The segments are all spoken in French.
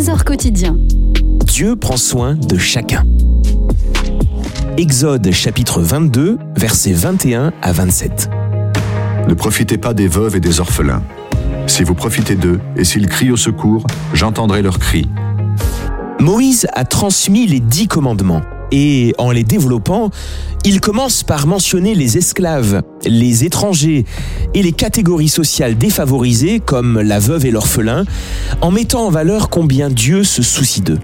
Trésor quotidien. Dieu prend soin de chacun. Exode chapitre 22, versets 21 à 27. Ne profitez pas des veuves et des orphelins. Si vous profitez d'eux, et s'ils crient au secours, j'entendrai leurs cris. Moïse a transmis les 10 commandements. Et en les développant, il commence par mentionner les esclaves, les étrangers et les catégories sociales défavorisées comme la veuve et l'orphelin, en mettant en valeur combien Dieu se soucie d'eux.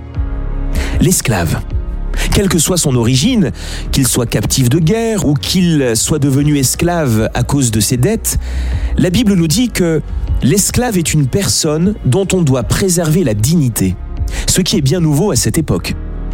L'esclave, quelle que soit son origine, qu'il soit captif de guerre ou qu'il soit devenu esclave à cause de ses dettes, la Bible nous dit que l'esclave est une personne dont on doit préserver la dignité, ce qui est bien nouveau à cette époque.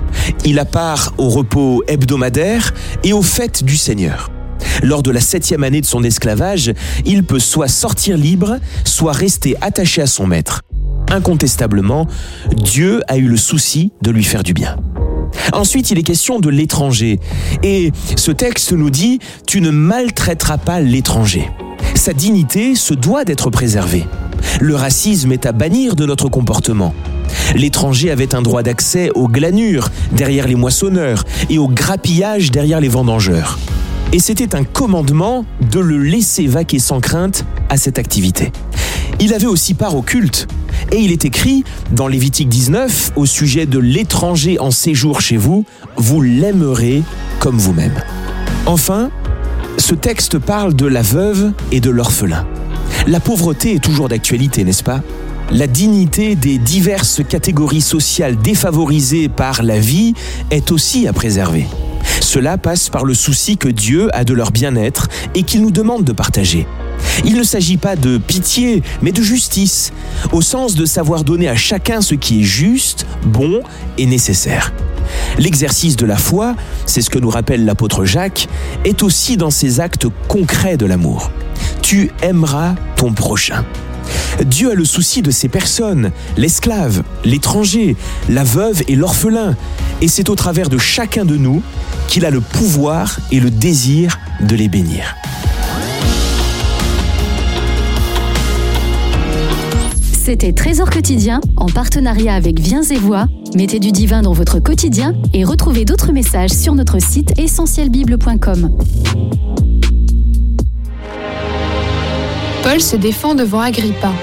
Il a part au repos hebdomadaire et aux fêtes du Seigneur. Lors de la 7e année de son esclavage, il peut soit sortir libre, soit rester attaché à son maître. Incontestablement, Dieu a eu le souci de lui faire du bien. Ensuite, il est question de l'étranger. Et ce texte nous dit « Tu ne maltraiteras pas l'étranger ». Sa dignité se doit d'être préservée. Le racisme est à bannir de notre comportement. L'étranger avait un droit d'accès aux glanures derrière les moissonneurs et au grappillage derrière les vendangeurs. Et c'était un commandement de le laisser vaquer sans crainte à cette activité. Il avait aussi part au culte. Et il est écrit dans Lévitique 19 au sujet de l'étranger en séjour chez vous, vous l'aimerez comme vous-même. Enfin, ce texte parle de la veuve et de l'orphelin. La pauvreté est toujours d'actualité, n'est-ce pas ? La dignité des diverses catégories sociales défavorisées par la vie est aussi à préserver. Cela passe par le souci que Dieu a de leur bien-être et qu'il nous demande de partager. Il ne s'agit pas de pitié, mais de justice, au sens de savoir donner à chacun ce qui est juste, bon et nécessaire. L'exercice de la foi, c'est ce que nous rappelle l'apôtre Jacques, est aussi dans ces actes concrets de l'amour. Tu aimeras ton prochain. Dieu a le souci de ces personnes, l'esclave, l'étranger, la veuve et l'orphelin. Et c'est au travers de chacun de nous qu'il a le pouvoir et le désir de les bénir. C'était Trésor quotidien en partenariat avec Viens et Voix. Mettez du divin dans votre quotidien et retrouvez d'autres messages sur notre site essentielbible.com. Paul se défend devant Agrippa.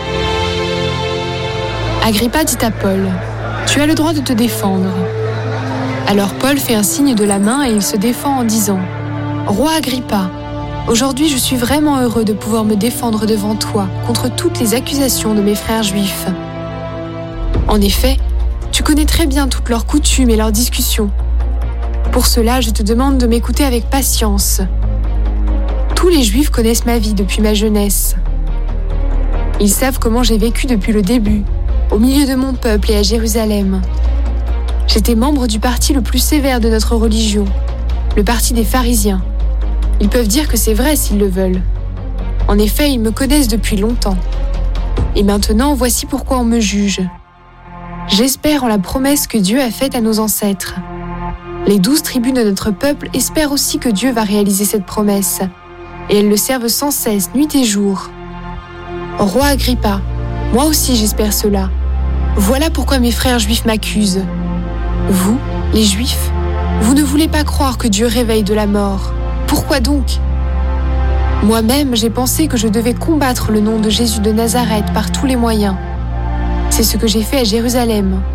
Agrippa dit à Paul : « Tu as le droit de te défendre. » Alors Paul fait un signe de la main et il se défend en disant : « Roi Agrippa, aujourd'hui je suis vraiment heureux de pouvoir me défendre devant toi contre toutes les accusations de mes frères juifs. En effet, tu connais très bien toutes leurs coutumes et leurs discussions. Pour cela, je te demande de m'écouter avec patience. Tous les Juifs connaissent ma vie depuis ma jeunesse. Ils savent comment j'ai vécu depuis le début, au milieu de mon peuple et à Jérusalem. J'étais membre du parti le plus sévère de notre religion, le parti des pharisiens. Ils peuvent dire que c'est vrai s'ils le veulent. En effet, ils me connaissent depuis longtemps. Et maintenant, voici pourquoi on me juge. J'espère en la promesse que Dieu a faite à nos ancêtres. Les 12 tribus de notre peuple espèrent aussi que Dieu va réaliser cette promesse. Et elles le servent sans cesse, nuit et jour. Roi Agrippa, moi aussi j'espère cela. Voilà pourquoi mes frères juifs m'accusent. Vous, les Juifs, vous ne voulez pas croire que Dieu réveille de la mort. Pourquoi donc ? Moi-même, j'ai pensé que je devais combattre le nom de Jésus de Nazareth par tous les moyens. C'est ce que j'ai fait à Jérusalem.